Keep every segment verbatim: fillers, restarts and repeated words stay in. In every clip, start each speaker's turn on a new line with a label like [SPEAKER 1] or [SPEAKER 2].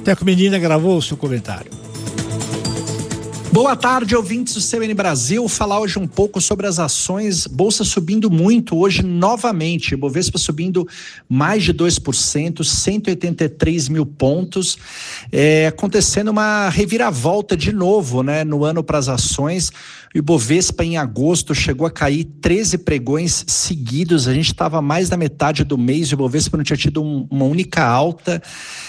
[SPEAKER 1] Teco Medina gravou o seu comentário.
[SPEAKER 2] Boa tarde, ouvintes do C B N Brasil. Falar hoje um pouco sobre as ações. Bolsa subindo muito hoje novamente. Bovespa subindo mais de dois por cento, cento e oitenta e três mil pontos. É, acontecendo uma reviravolta de novo, né, no ano para as ações. O Ibovespa em agosto chegou a cair treze pregões seguidos. A gente estava mais da metade do mês. O Ibovespa não tinha tido um, uma única alta.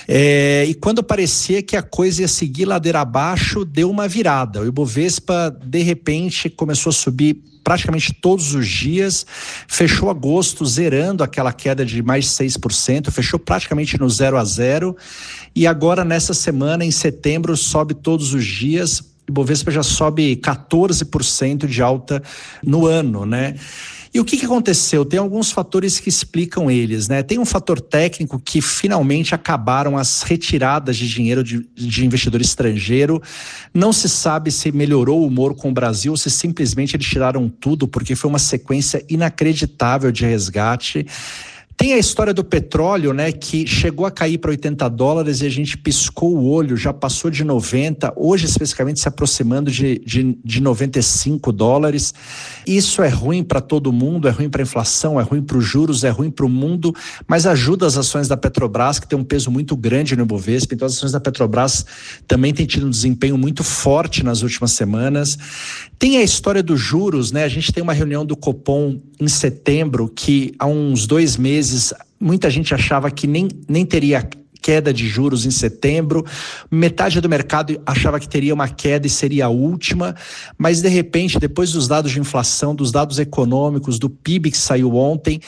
[SPEAKER 2] É, e quando parecia que a coisa ia seguir ladeira abaixo, deu uma virada. O Ibovespa, de repente, começou a subir praticamente todos os dias, fechou agosto zerando aquela queda de mais de seis por cento, fechou praticamente no zero a zero, e agora nessa semana, em setembro, sobe todos os dias. O Ibovespa já sobe quatorze por cento de alta no ano, né? E o que que aconteceu? Tem alguns fatores que explicam eles, né? Tem um fator técnico que finalmente acabaram as retiradas de dinheiro de, de investidor estrangeiro. Não se sabe se melhorou o humor com o Brasil ou se simplesmente eles tiraram tudo, porque foi uma sequência inacreditável de resgate. Tem a história do petróleo, né, que chegou a cair para oitenta dólares e a gente piscou o olho, já passou de noventa, hoje especificamente se aproximando de, de, de noventa e cinco dólares. Isso é ruim para todo mundo, é ruim para a inflação, é ruim para os juros, é ruim para o mundo, mas ajuda as ações da Petrobras, que tem um peso muito grande no Ibovespa. Então as ações da Petrobras também têm tido um desempenho muito forte nas últimas semanas. Tem a história dos juros, né? A gente tem uma reunião do Copom em setembro que há uns dois meses muita gente achava que nem, nem teria queda de juros em setembro, metade do mercado achava que teria uma queda e seria a última, mas de repente, depois dos dados de inflação, dos dados econômicos, do P I B que saiu ontem,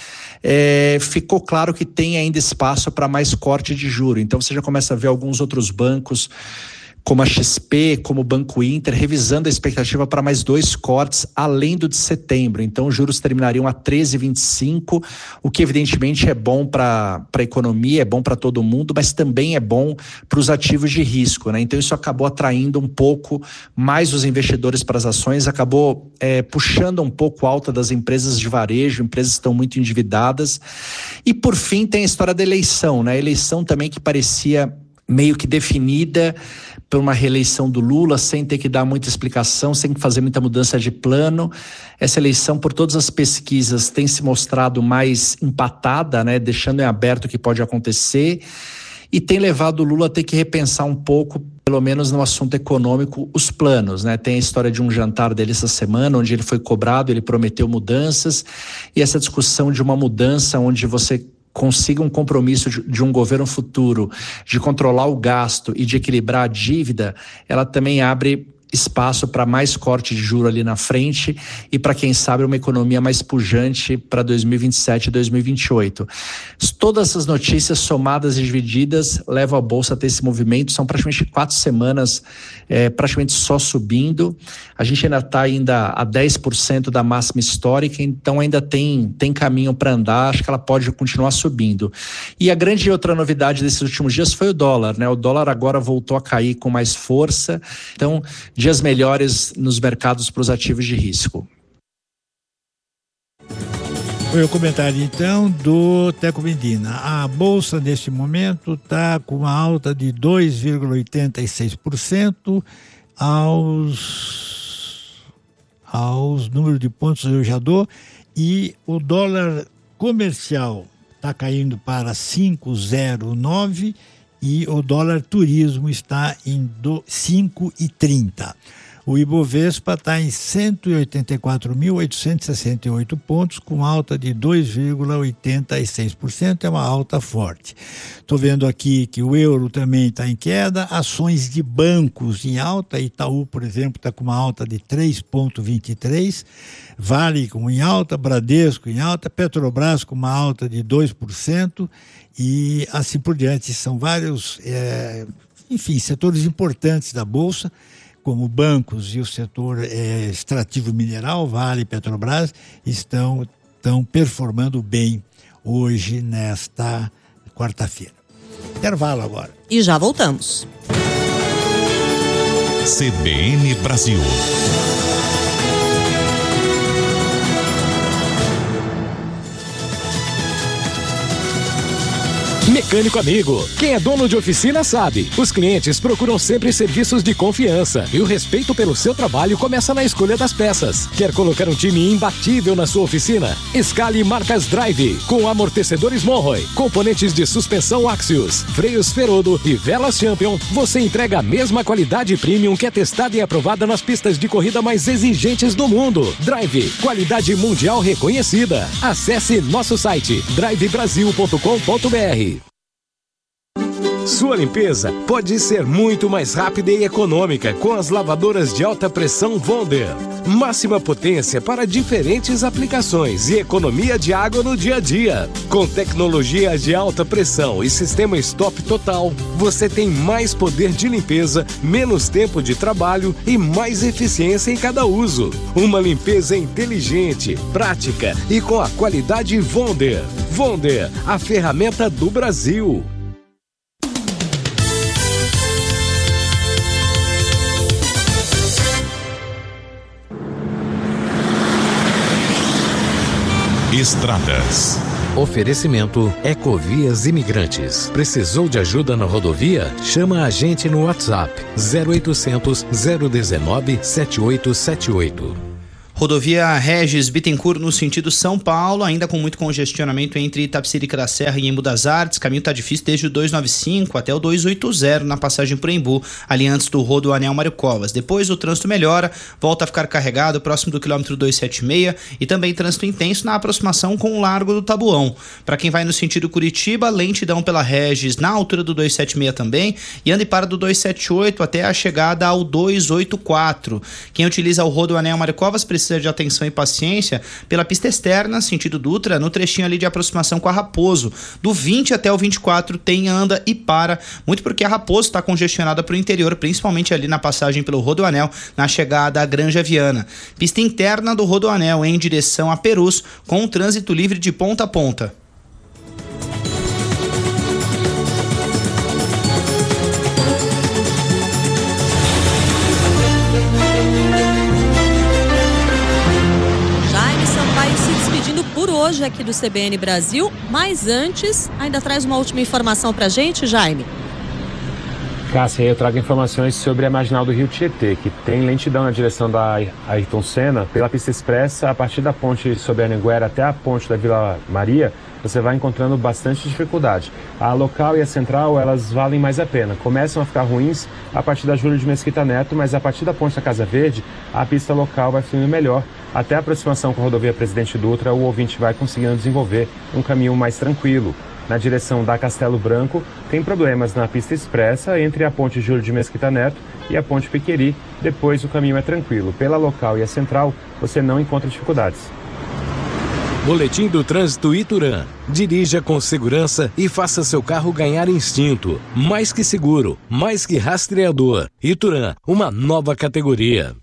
[SPEAKER 2] é, ficou claro que tem ainda espaço para mais corte de juro. Então você já começa a ver alguns outros bancos, como a X P, como o Banco Inter, revisando a expectativa para mais dois cortes, além do de setembro. Então, os juros terminariam a treze vírgula vinte e cinco, o que evidentemente é bom para a economia, é bom para todo mundo, mas também é bom para os ativos de risco, né? Então, isso acabou atraindo um pouco mais os investidores para as ações, acabou é, puxando um pouco a alta das empresas de varejo, empresas que estão muito endividadas. E, por fim, tem a história da eleição, né? A eleição também que parecia meio que definida por uma reeleição do Lula, sem ter que dar muita explicação, sem fazer muita mudança de plano. Essa eleição, por todas as pesquisas, tem se mostrado mais empatada, né, deixando em aberto o que pode acontecer, e tem levado o Lula a ter que repensar um pouco, pelo menos no assunto econômico, os planos, né? Tem a história de um jantar dele essa semana, onde ele foi cobrado, ele prometeu mudanças, e essa discussão de uma mudança onde você consiga um compromisso de, de um governo futuro, de controlar o gasto e de equilibrar a dívida, ela também abre espaço para mais corte de juro ali na frente e para, quem sabe, uma economia mais pujante para dois mil e vinte e sete e dois mil e vinte e oito. Todas essas notícias somadas e divididas levam a Bolsa a ter esse movimento. São praticamente quatro semanas é, praticamente só subindo. A gente ainda está ainda a dez por cento da máxima histórica, então ainda tem, tem caminho para andar. Acho que ela pode continuar subindo. E a grande outra novidade desses últimos dias foi o dólar, né? O dólar agora voltou a cair com mais força. Então, dias melhores nos mercados para os ativos de risco.
[SPEAKER 1] Foi o comentário então do Teco Medina. A bolsa neste momento está com uma alta de dois vírgula oitenta e seis por cento aos aos números de pontos eu já dou, e o dólar comercial está caindo para cinco vírgula zero nove e o dólar turismo está em cinco vírgula trinta. O Ibovespa está em cento e oitenta e quatro mil oitocentos e sessenta e oito pontos, com alta de dois vírgula oitenta e seis por cento, é uma alta forte. Estou vendo aqui que o euro também está em queda, ações de bancos em alta, Itaú, por exemplo, está com uma alta de três vírgula vinte e três, Vale com em alta, Bradesco em alta, Petrobras com uma alta de dois por cento e assim por diante. São vários, é, enfim, setores importantes da Bolsa, como bancos e o setor é, extrativo mineral, Vale, Petrobras, estão, estão performando bem hoje, nesta quarta-feira. Intervalo agora.
[SPEAKER 3] E já voltamos.
[SPEAKER 4] C B N Brasil.
[SPEAKER 3] Mecânico Amigo. Quem é dono de oficina sabe. Os clientes procuram sempre serviços de confiança e o respeito pelo seu trabalho começa na escolha das peças. Quer colocar um time imbatível na sua oficina? Escale marcas Drive, com amortecedores Monroe, componentes de suspensão Axios, freios Ferodo e velas Champion. Você entrega a mesma qualidade premium que é testada e aprovada nas pistas de corrida mais exigentes do mundo. Drive, qualidade mundial reconhecida. Acesse nosso site drive brasil ponto com ponto b r. Sua limpeza pode ser muito mais rápida e econômica com as lavadoras de alta pressão Wonder. Máxima potência para diferentes aplicações e economia de água no dia a dia. Com tecnologia de alta pressão e sistema stop total, você tem mais poder de limpeza, menos tempo de trabalho e mais eficiência em cada uso. Uma limpeza inteligente, prática e com a qualidade Wonder. Wonder, a ferramenta do Brasil.
[SPEAKER 4] Estradas.
[SPEAKER 3] Oferecimento Ecovias Imigrantes. Precisou de ajuda na rodovia? Chama a gente no WhatsApp zero oitocentos, zero um nove, sete oito sete oito.
[SPEAKER 5] Rodovia Regis Bittencourt no sentido São Paulo, ainda com muito congestionamento entre Itapecerica da Serra e Embu das Artes. Caminho está difícil desde o duzentos e noventa e cinco até o duzentos e oitenta na passagem por Embu, ali antes do Rodoanel Mário Covas. Depois o trânsito melhora, volta a ficar carregado próximo do quilômetro duzentos e setenta e seis e também trânsito intenso na aproximação com o Largo do Tabuão. Para quem vai no sentido Curitiba, lentidão pela Regis na altura do duzentos e setenta e seis também e anda e para do duzentos e setenta e oito até a chegada ao duzentos e oitenta e quatro. Quem utiliza o Rodoanel Mário Covas precisa de atenção e paciência pela pista externa, sentido Dutra, no trechinho ali de aproximação com a Raposo. Do vinte até o vinte e quatro tem anda e para, muito porque a Raposo está congestionada para o interior, principalmente ali na passagem pelo Rodoanel, na chegada à Granja Viana. Pista interna do Rodoanel em direção a Perus, com um trânsito livre de ponta a ponta.
[SPEAKER 6] Por hoje aqui do C B N Brasil, mas antes, ainda traz uma última informação pra gente, Jaime.
[SPEAKER 7] Cássia, eu trago informações sobre a marginal do Rio Tietê, que tem lentidão na direção da Ayrton Senna, pela pista expressa, a partir da ponte sobre a Anhanguera até a ponte da Vila Maria, você vai encontrando bastante dificuldade. A local e a central, elas valem mais a pena. Começam a ficar ruins a partir da Júlio de Mesquita Neto, mas a partir da ponte da Casa Verde, a pista local vai fluindo melhor. Até a aproximação com a rodovia Presidente Dutra, o ouvinte vai conseguindo desenvolver um caminho mais tranquilo. Na direção da Castelo Branco, tem problemas na pista expressa entre a ponte Júlio de Mesquita Neto e a ponte Piqueri. Depois o caminho é tranquilo. Pela local e a central, você não encontra dificuldades.
[SPEAKER 3] Boletim do Trânsito Iturã. Dirija com segurança e faça seu carro ganhar instinto. Mais que seguro, mais que rastreador. Iturã, uma nova categoria.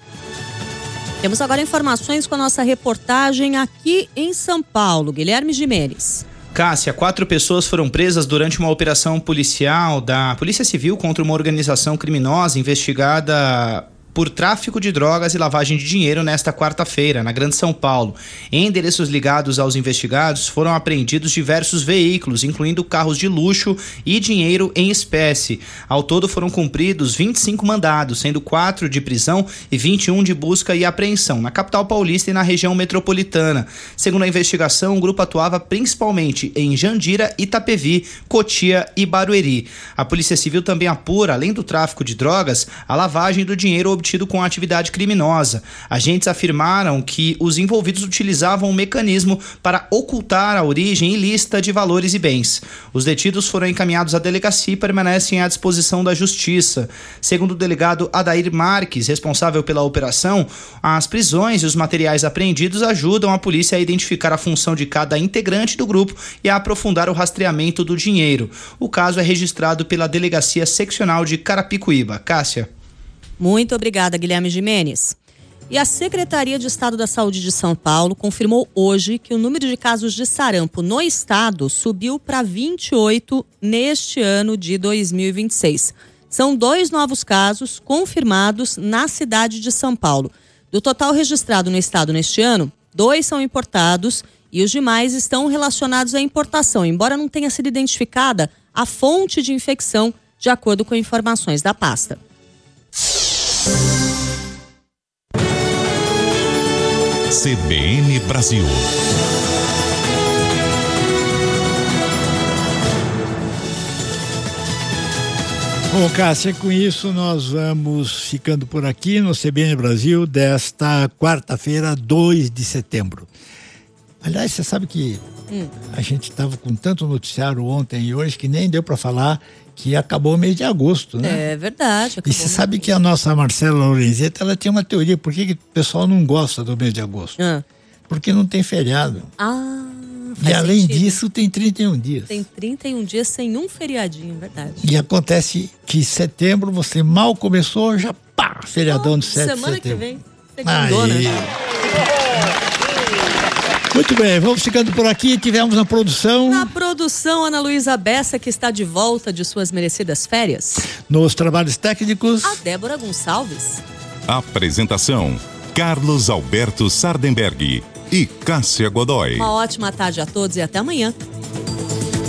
[SPEAKER 6] Temos agora informações com a nossa reportagem aqui em São Paulo. Guilherme Gimenez.
[SPEAKER 5] Cássia, quatro pessoas foram presas durante uma operação policial da Polícia Civil contra uma organização criminosa investigada por tráfico de drogas e lavagem de dinheiro nesta quarta-feira, na Grande São Paulo. Em endereços ligados aos investigados, foram apreendidos diversos veículos, incluindo carros de luxo e dinheiro em espécie. Ao todo foram cumpridos vinte e cinco mandados, sendo quatro de prisão e vinte e um de busca e apreensão, na capital paulista e na região metropolitana. Segundo a investigação, o grupo atuava principalmente em Jandira, Itapevi, Cotia e Barueri. A Polícia Civil também apura, além do tráfico de drogas, a lavagem do dinheiro obtido com a atividade criminosa. Agentes afirmaram que os envolvidos utilizavam um mecanismo para ocultar a origem ilícita de valores e bens. Os detidos foram encaminhados à delegacia e permanecem à disposição da Justiça. Segundo o delegado Adair Marques, responsável pela operação, as prisões e os materiais apreendidos ajudam a polícia a identificar a função de cada integrante do grupo e a aprofundar o rastreamento do dinheiro. O caso é registrado pela Delegacia Seccional de Carapicuíba. Cássia.
[SPEAKER 6] Muito obrigada, Guilherme Gimenez. E a Secretaria de Estado da Saúde de São Paulo confirmou hoje que o número de casos de sarampo no estado subiu para vinte e oito neste ano de dois mil e vinte e seis. São dois novos casos confirmados na cidade de São Paulo. Do total registrado no estado neste ano, dois são importados e os demais estão relacionados à importação, embora não tenha sido identificada a fonte de infecção, de acordo com informações da pasta.
[SPEAKER 4] C B N Brasil.
[SPEAKER 1] Bom, Cássia, com isso nós vamos ficando por aqui no C B N Brasil desta quarta-feira, dois de setembro. Aliás, você sabe que hum. a gente estava com tanto noticiário ontem e hoje que nem deu para falar que acabou o mês de agosto, né?
[SPEAKER 6] É verdade.
[SPEAKER 1] E você sabe que a nossa Marcela Lorenzetti, ela tinha uma teoria, por que, que o pessoal não gosta do mês de agosto?
[SPEAKER 6] Ah.
[SPEAKER 1] Porque não tem feriado.
[SPEAKER 6] Ah,
[SPEAKER 1] E além
[SPEAKER 6] sentido.
[SPEAKER 1] disso, tem trinta e um dias.
[SPEAKER 6] Tem trinta e um dias sem um feriadinho, verdade.
[SPEAKER 1] E acontece que setembro, você mal começou, já pá, feriadão
[SPEAKER 6] oh,
[SPEAKER 1] de sete de
[SPEAKER 6] semana
[SPEAKER 1] setembro.
[SPEAKER 6] que vem, segundou, né?
[SPEAKER 1] Muito bem, vamos ficando por aqui. Tivemos na produção...
[SPEAKER 6] Na produção, Ana Luísa Bessa, que está de volta de suas merecidas férias.
[SPEAKER 1] Nos trabalhos técnicos...
[SPEAKER 6] A Débora Gonçalves.
[SPEAKER 4] Apresentação: Carlos Alberto Sardenberg e Cássia Godoy.
[SPEAKER 6] Uma ótima tarde a todos e até amanhã.